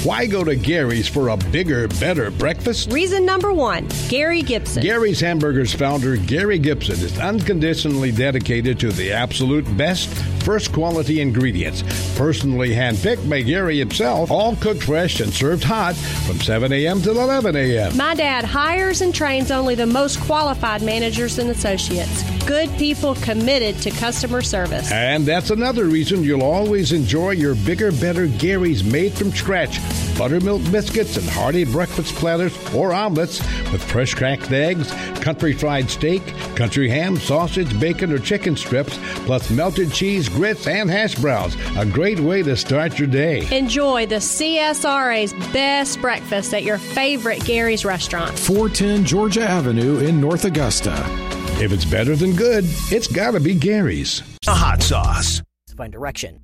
Why go to Gary's for a bigger, better breakfast? Reason number one, Gary Gibson. Gary's Hamburgers founder, Gary Gibson, is unconditionally dedicated to the absolute best, first quality ingredients. Personally handpicked by Gary himself, all cooked fresh and served hot from 7 a.m. till 11 a.m. My dad hires and trains only the most qualified managers and associates. Good people committed to customer service. And that's another reason you'll always enjoy your bigger, better Gary's made from scratch. Buttermilk biscuits and hearty breakfast platters or omelets with fresh cracked eggs, country fried steak, country ham, sausage, bacon, or chicken strips, plus melted cheese, grits, and hash browns. A great way to start your day. Enjoy the CSRA's best breakfast at your favorite Gary's restaurant. 410 Georgia Avenue in North Augusta. If it's better than good, it's gotta be Gary's. A hot sauce. Find direction.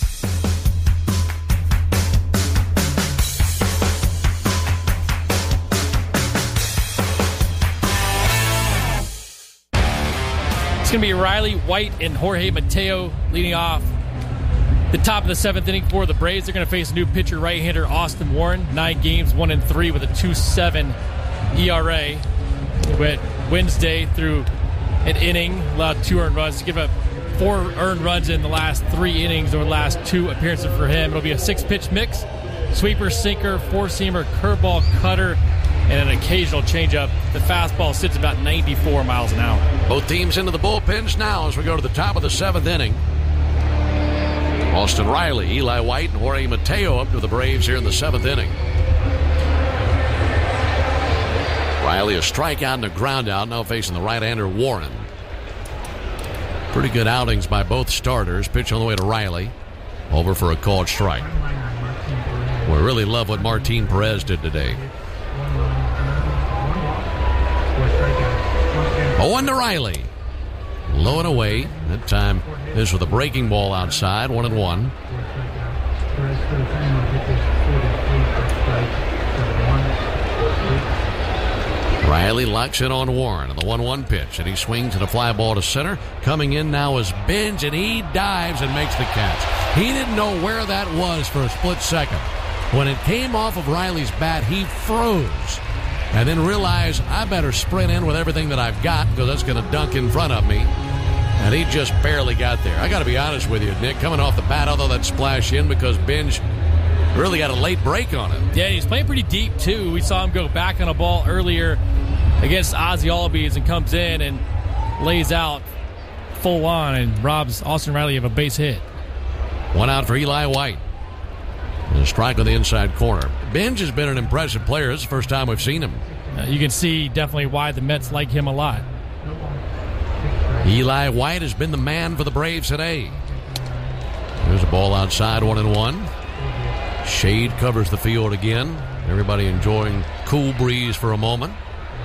It's going to be Riley White and Jorge Mateo leading off the top of the seventh inning for the Braves. They're going to face a new pitcher, right-hander Austin Warren. 9 games, 1-3 with a 2.7 ERA. He went Wednesday through an inning, allowed 2 earned runs. To give up 4 earned runs in the last 3 innings over the last 2 appearances for him. It'll be a 6-pitch mix. Sweeper, sinker, four-seamer, curveball, cutter, and an occasional changeup. The fastball sits about 94 miles an hour. Both teams into the bullpens now as we go to the top of the 7th inning. Austin Riley, Eli White, and Jorge Mateo up to the Braves here in the 7th inning. Riley a strikeout and a ground out, now facing the right-hander Warren. Pretty good outings by both starters. Pitch on the way to Riley. Over for a called strike. We really love what Martin Perez did today. 0-1 to Riley. Low and away. That time this with a breaking ball outside. 1-1. Riley locks in on Warren on the 1-1 pitch, and he swings at a fly ball to center. Coming in now is Benj, and he dives and makes the catch. He didn't know where that was for a split second. When it came off of Riley's bat, he froze and then realized, I better sprint in with everything that I've got because that's going to dunk in front of me. And he just barely got there. I got to be honest with you, Nick, coming off the bat, although that splash in because Benj really got a late break on it. Yeah, he's playing pretty deep, too. We saw him go back on a ball earlier against Ozzie Albies and comes in and lays out full on and robs Austin Riley of a base hit. 1 out for Eli White. And a strike on the inside corner. Benj has been an impressive player. This is the first time we've seen him. You can see definitely why the Mets like him a lot. Eli White has been the man for the Braves today. There's a ball outside, 1-1. Shade covers the field again. Everybody enjoying cool breeze for a moment.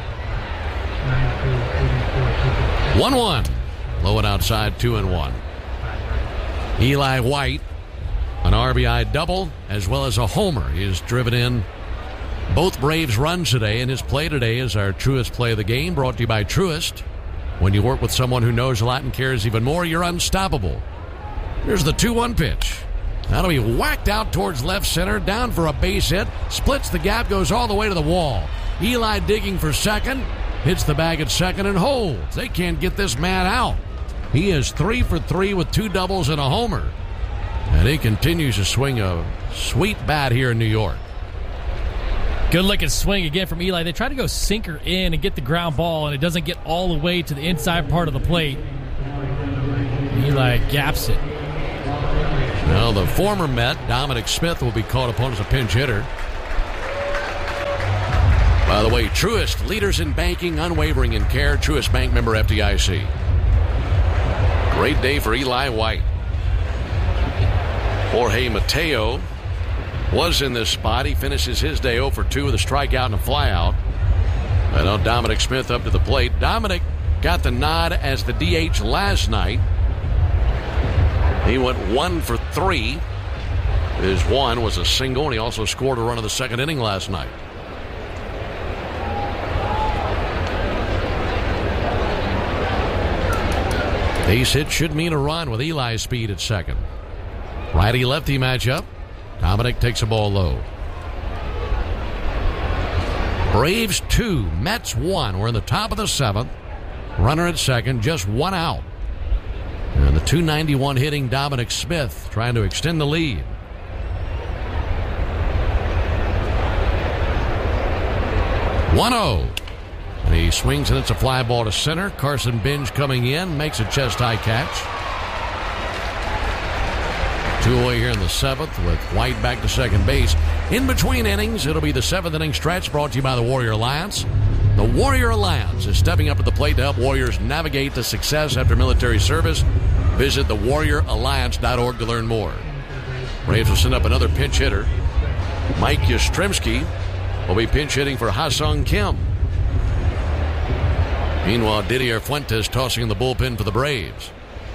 1-1. Low and outside, 2-1. Eli White, an RBI double as well as a homer. He has driven in both Braves runs today, and his play today is our Truist play of the game, brought to you by Truist. When you work with someone who knows a lot and cares even more, you're unstoppable. Here's the 2-1 pitch. That'll be whacked out towards left center, down for a base hit, splits the gap, goes all the way to the wall. Eli digging for second, hits the bag at second and holds. They can't get this man out. He is 3 for 3 with 2 doubles and a homer. And he continues to swing a sweet bat here in New York. Good looking swing again from Eli. They try to go sinker in and get the ground ball, and it doesn't get all the way to the inside part of the plate. Eli gaps it. Now the former Met, Dominic Smith, will be called upon as a pinch hitter. By the way, Truist, leaders in banking, unwavering in care. Truist Bank, member FDIC. Great day for Eli White. Jorge Mateo was in this spot. He finishes his day 0 for 2 with a strikeout and a flyout. And now Dominic Smith up to the plate. Dominic got the nod as the DH last night. He went 1 for 3. His one was a single, and he also scored a run in the second inning last night. Base hit should mean a run with Eli's speed at second. Righty-lefty matchup. Dominic takes a ball low. Braves 2, Mets 1. We're in the top of the 7th. Runner at second, just 1 out. And the .291 hitting Dominic Smith trying to extend the lead. (1-0). And he swings and it's a fly ball to center. Carson Binge coming in, makes a chest-high catch. 2 away here in the 7th with White back to second base. In between innings, it'll be the 7th inning stretch brought to you by the Warrior Alliance. The Warrior Alliance is stepping up to the plate to help Warriors navigate to success after military service. Visit thewarrioralliance.org to learn more. Braves will send up another pinch hitter. Mike Yastrzemski will be pinch hitting for Ha-Sung Kim. Meanwhile, Didier Fuentes tossing in the bullpen for the Braves.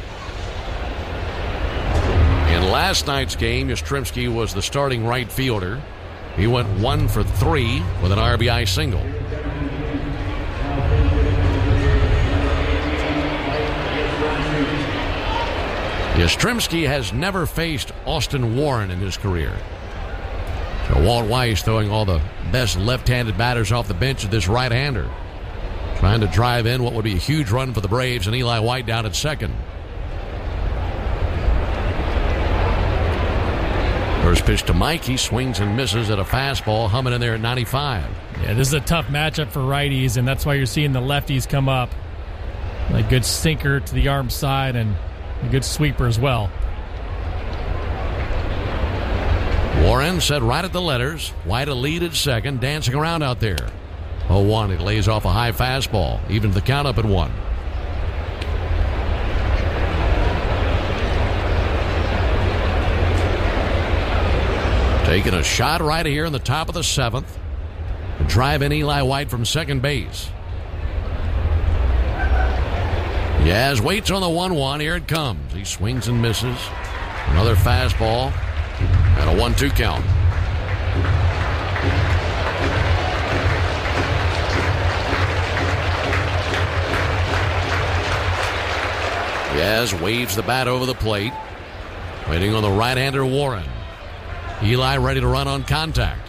In last night's game, Yastrzemski was the starting right fielder. He went 1 for 3 with an RBI single. Yastrzemski has never faced Austin Warren in his career. So Walt Weiss throwing all the best left-handed batters off the bench at this right-hander. Trying to drive in what would be a huge run for the Braves, and Eli White down at second. First pitch to Mike. He swings and misses at a fastball, humming in there at 95. Yeah, this is a tough matchup for righties, and that's why you're seeing the lefties come up. A good sinker to the arm side and a good sweeper as well. Warren set right at the letters. White a lead at second, dancing around out there. 0-1. He lays off a high fastball. Even the count up at 1. Taking a shot right here in the top of the 7th. To drive in Eli White from second base. Yaz waits on the 1-1. Here it comes. He swings and misses. Another fastball. And a 1-2 count. Yaz waves the bat over the plate. Waiting on the right-hander Warren. Eli ready to run on contact.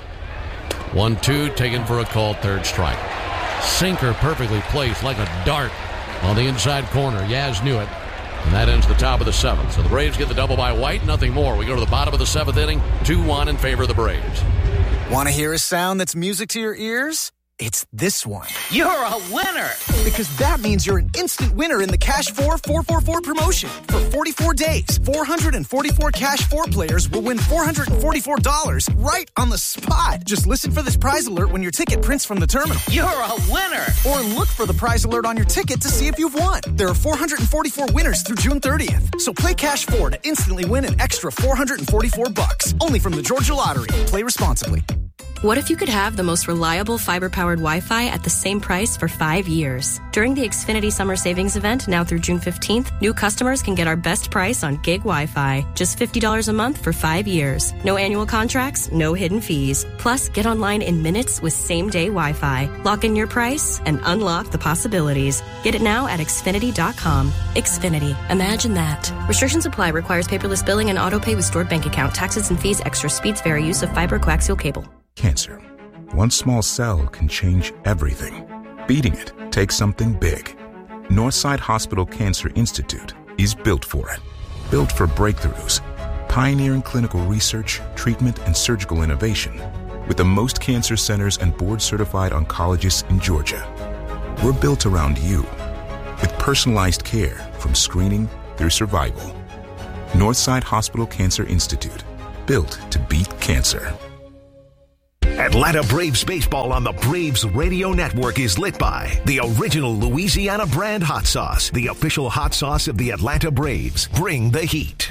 1-2 taken for a called third strike. Sinker perfectly placed like a dart on the inside corner. Yaz knew it. And that ends the top of the 7th. So the Braves get the double by White, nothing more. We go to the bottom of the 7th inning, 2-1 in favor of the Braves. Want to hear a sound that's music to your ears? It's this one. You're a winner! Because that means you're an instant winner in the Cash 4 444 promotion. For 44 days, 444 Cash 4 players will win $444 right on the spot. Just listen for this prize alert when your ticket prints from the terminal. You're a winner! Or look for the prize alert on your ticket to see if you've won. There are 444 winners through June 30th. So play Cash 4 to instantly win an extra $444. Only from the Georgia Lottery. Play responsibly. What if you could have the most reliable fiber-powered Wi-Fi at the same price for 5 years? During the Xfinity Summer Savings Event, now through June 15th, new customers can get our best price on gig Wi-Fi. Just $50 a month for 5 years. No annual contracts, no hidden fees. Plus, get online in minutes with same-day Wi-Fi. Lock in your price and unlock the possibilities. Get it now at Xfinity.com. Xfinity. Imagine that. Restrictions apply. Requires paperless billing and auto-pay with stored bank account. Taxes and fees extra. Speeds vary. Use of fiber coaxial cable. Cancer. One small cell can change everything. Beating it takes something big. Northside Hospital Cancer Institute is built for it. Built for breakthroughs, pioneering clinical research, treatment, and surgical innovation, with the most cancer centers and board-certified oncologists in Georgia. We're built around you, with personalized care from screening through survival. Northside Hospital Cancer Institute, built to beat cancer. Atlanta Braves baseball on the Braves Radio Network is lit by the original Louisiana brand hot sauce, the official hot sauce of the Atlanta Braves. Bring the heat.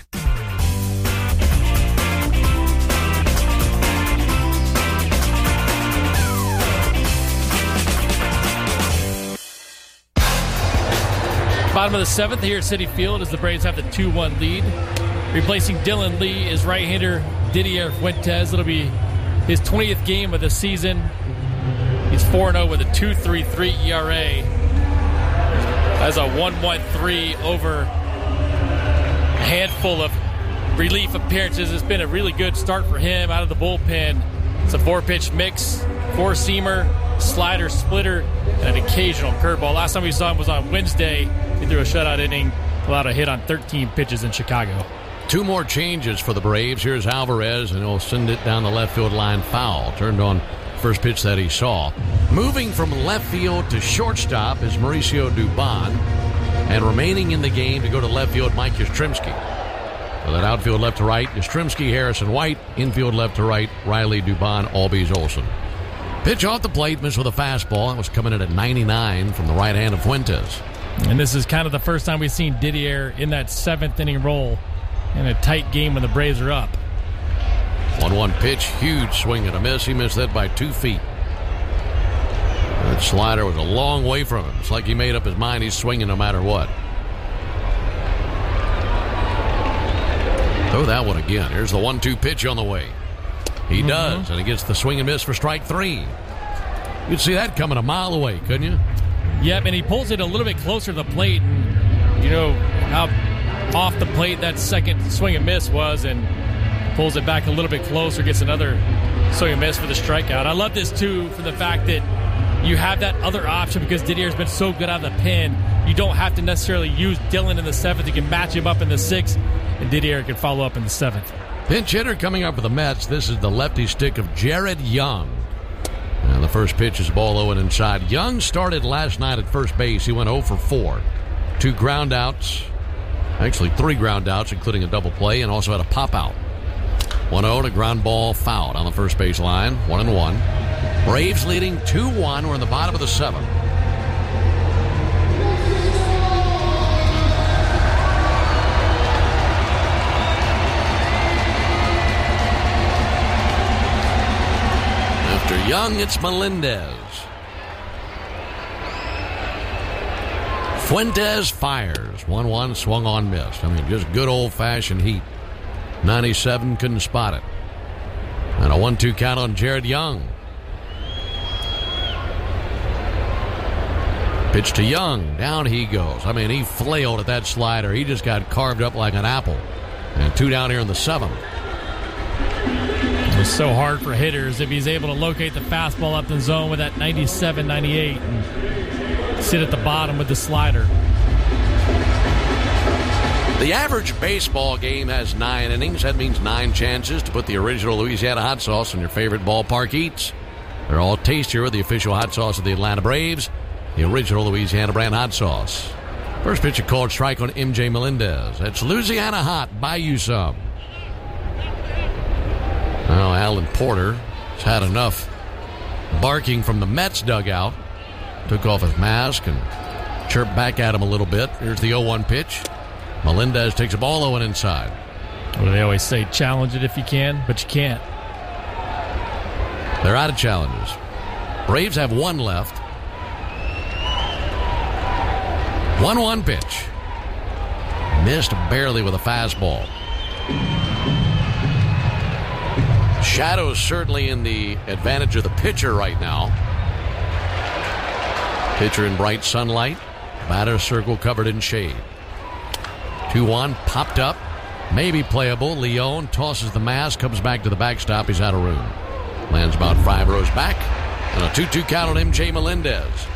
Bottom of the 7th here at Citi Field as the Braves have the 2-1 lead. Replacing Dylan Lee is right-hander Didier Fuentes. It'll be his 20th game of the season. He's 4-0 with a 2.33 ERA. Has a 1.13 over a handful of relief appearances. It's been a really good start for him out of the bullpen. It's a 4-pitch mix, 4-seamer, slider, splitter, and an occasional curveball. Last time we saw him was on Wednesday. He threw a shutout inning, allowed a hit on 13 pitches in Chicago. 2 more changes for the Braves. Here's Alvarez, and he'll send it down the left field line foul. Turned on first pitch that he saw. Moving from left field to shortstop is Mauricio Dubon. And remaining in the game to go to left field, Mike Yastrzemski. So that outfield left to right, Yastrzemski, Harrison White. Infield left to right, Riley, Dubon, Albies, Olsen. Pitch off the plate, missed with a fastball. That was coming in at 99 from the right hand of Fuentes. And this is kind of the first time we've seen Didier in that 7th inning role in a tight game when the Braves are up. 1-1 pitch, huge swing and a miss. He missed that by 2 feet. That slider was a long way from him. It's like he made up his mind he's swinging no matter what. Throw that one again. Here's the 1-2 pitch on the way. He does, and he gets the swing and miss for strike 3. You'd see that coming a mile away, couldn't you? Yep, and he pulls it a little bit closer to the plate. And you know how off the plate that second swing and miss was, and pulls it back a little bit closer, gets another swing and miss for the strikeout. I love this, too, for the fact that you have that other option because Didier's been so good out of the pen. You don't have to necessarily use Dillon in the 7th. You can match him up in the 6th, and Didier can follow up in the 7th. Pinch hitter coming up for the Mets. This is the lefty stick of Jared Young. And the first pitch is ball low and inside. Young started last night at first base. He went 0 for 4. 2 ground outs. Actually, 3 ground outs, including a double play, and also had a pop out. 1-0 to ground ball fouled on the first base line. 1-1. Braves leading 2-1. We're in the bottom of the 7th. After Young, it's Melendez. Fuentes fires. 1-1, swung on, missed. I mean, just good old-fashioned heat. 97, couldn't spot it. And a 1-2 count on Jared Young. Pitch to Young. Down he goes. I mean, he flailed at that slider. He just got carved up like an apple. And 2 down here in the 7th. It's so hard for hitters if he's able to locate the fastball up the zone with that 97, 98 and sit at the bottom with the slider. The average baseball game has 9 innings. That means 9 chances to put the original Louisiana hot sauce on your favorite ballpark eats. They're all tastier with the official hot sauce of the Atlanta Braves, the original Louisiana brand hot sauce. First pitch, a called strike on MJ Melendez. That's Louisiana hot. Buy you some. Well, Alan Porter has had enough barking from the Mets dugout. Took off his mask and chirped back at him a little bit. Here's the 0-1 pitch. Melendez takes a ball low and inside. What do they always say? Challenge it if you can, but you can't. They're out of challenges. Braves have 1 left. 1-1 pitch. Missed barely with a fastball. Shadows certainly in the advantage of the pitcher right now. Pitcher in bright sunlight. Batter circle covered in shade. 2-1, popped up. Maybe playable. Leon tosses the mask, comes back to the backstop. He's out of room. Lands about 5 rows back. And a 2-2 count on MJ Melendez.